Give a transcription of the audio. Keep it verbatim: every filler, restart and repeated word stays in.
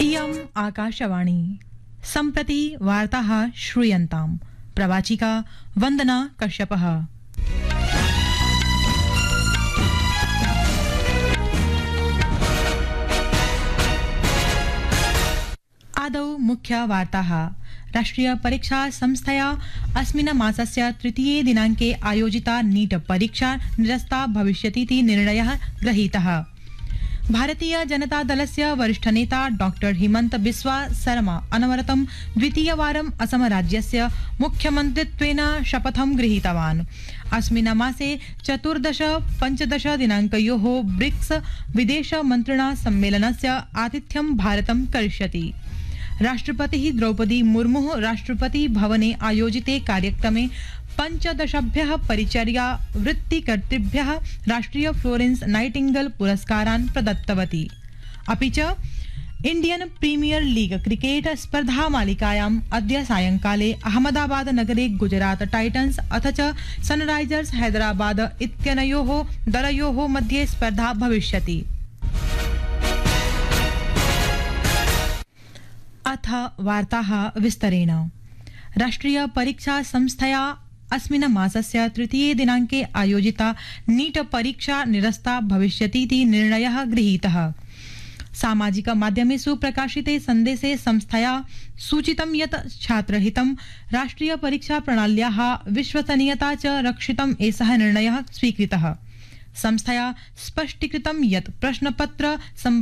इयम् आकाशवाणी सम्प्रति वार्ताः श्रूयन्ताम् प्रवाचिका वन्दना कश्यपः। आदौ मुख्य वार्ताः। राष्ट्रिय परीक्षा संस्थया अस्मिन् मासस्य तृतीये दिनाङ्के आयोजिता नीट परीक्षा निरस्ता भविष्यतीति निर्णयः गृहीतः। भारतीय जनता दलस्य वरिष्ठ नेता डॉक्टर हिमंत बिस्वा सरमा अनवरतं द्वितीयवारम् असम राज्यस्य मुख्यमन्त्रित्वेन शपथं गृहीतवान्। अस्मिन् मासे चतुर्दश पञ्चदश दिनाङ्कयोः ब्रिक्स विदेश मन्त्रिणा सम्मेलनस्य आतिथ्यं भारतं करिष्यति। राष्ट्रपतिः द्रौपदी मुर्मुः राष्ट्रपति भवने आयोजिते कार्यक्रमे पञ्चदशभ्यः परिचर्या वृत्तिकर्तृभ्यः राष्ट्रिय फ्लोरेंस नाइटिंगेल पुरस्कारान् प्रदत्तवती। अपि च इंडियन प्रीमियर लीग क्रिकेट स्पर्धा मालिकायाम् अद्य सायंकाले अहमदाबाद नगरे गुजरात टाइटन्स अथ च सनराइजर्स हैदराबाद इत्यनयोः दलयोः मध्ये स्पर्धा भविष्यति। अथ वार्ताः विस्तरेण। राष्ट्रिय परीक्षा संस्थया अस्मिन् मासस्य तृतीये दिनाङ्के आयोजिता नीट परीक्षा निरस्ता भविष्यतीति निर्णयः गृहीतः। सामाजिक माध्यमेषु प्रकाशिते सन्देशे संस्थया सूचितं यत् छात्रहितं राष्ट्रिय परीक्षा प्रणाल्याः विश्वसनीयता च रक्षितम् एषः निर्णयः स्वीकृतः। संस्थया स्पष्टीकृतं यत् प्रश्नपत्र